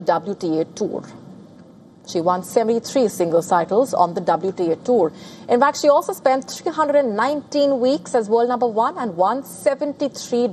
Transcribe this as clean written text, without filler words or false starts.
WTA Tour. She won 73 singles titles on the WTA Tour. In fact, she also spent 319 weeks as world number one and won 73